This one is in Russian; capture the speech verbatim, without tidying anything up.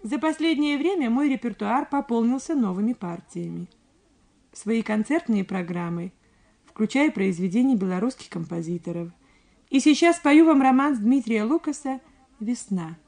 За последнее время мой репертуар пополнился новыми партиями. Свои концертные программы включаю произведения белорусских композиторов. И сейчас пою вам романс Дмитрия Лукаса «Весна».